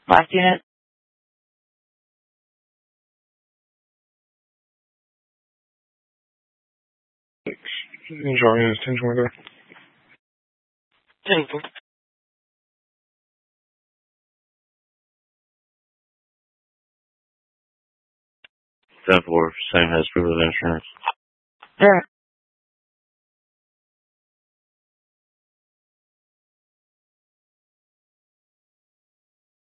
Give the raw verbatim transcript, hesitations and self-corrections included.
Last unit. Enjoying his ten twenty. ten. ten four, same has proof of insurance. Sure.